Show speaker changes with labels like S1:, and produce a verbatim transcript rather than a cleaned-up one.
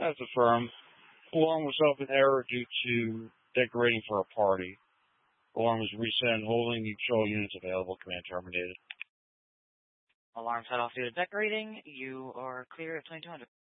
S1: That's affirmed. Alarm was open error due to decorating for a party. Alarm was reset and holding. You show units available. Command terminated.
S2: Alarm set off due to decorating. You are clear at twenty-two hundred.